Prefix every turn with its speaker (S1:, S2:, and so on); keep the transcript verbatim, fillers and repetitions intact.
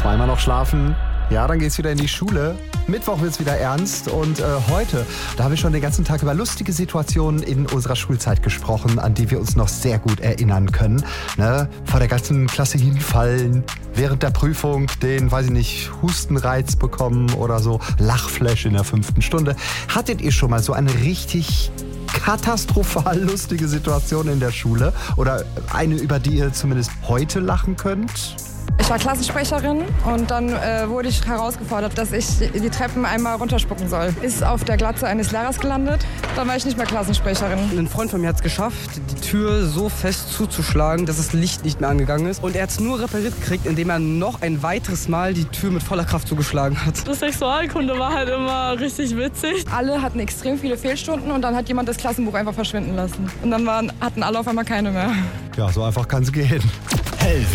S1: Zweimal noch schlafen. Ja, dann geht's wieder in die Schule. Mittwoch wird's wieder ernst und äh, heute, da habe ich schon den ganzen Tag über lustige Situationen in unserer Schulzeit gesprochen, an die wir uns noch sehr gut erinnern können. Ne? Vor der ganzen Klasse hinfallen, während der Prüfung den, weiß ich nicht, Hustenreiz bekommen oder so, Lachflash in der fünften Stunde. Hattet ihr schon mal so eine richtig katastrophal lustige Situation in der Schule oder eine, über die ihr zumindest heute lachen könnt?
S2: Ich war Klassensprecherin und dann äh, wurde ich herausgefordert, dass ich die Treppen einmal runterspucken soll. Ist auf der Glatze eines Lehrers gelandet. Dann war ich nicht mehr Klassensprecherin.
S3: Ein Freund von mir hat es geschafft, die Tür so fest zuzuschlagen, dass das Licht nicht mehr angegangen ist. Und er hat es nur repariert gekriegt, indem er noch ein weiteres Mal die Tür mit voller Kraft zugeschlagen hat.
S4: Das Sexualkunde war halt immer richtig witzig.
S2: Alle hatten extrem viele Fehlstunden und dann hat jemand das Klassenbuch einfach verschwinden lassen. Und dann waren, hatten alle auf einmal keine mehr.
S1: Ja, so einfach kann es gehen.
S5: Hellwig.